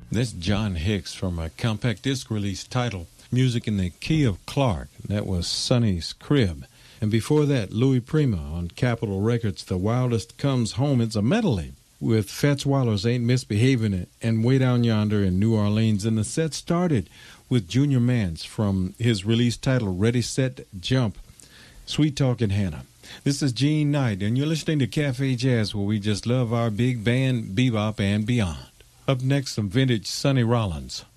That's John Hicks from a compact disc release titled Music in the Key of Clark. That was Sonny's Crib. And before that, Louis Prima on Capitol Records, The Wildest Comes Home. It's a medley with Fats Waller's Ain't Misbehavin' and Way Down Yonder in New Orleans. And the set started with Junior Mance from his release title, Ready, Set, Jump, Sweet Talkin' Hannah. This is Gene Knight, and you're listening to Cafe Jazz, where we just love our big band, bebop, and beyond. Up next, some vintage Sonny Rollins.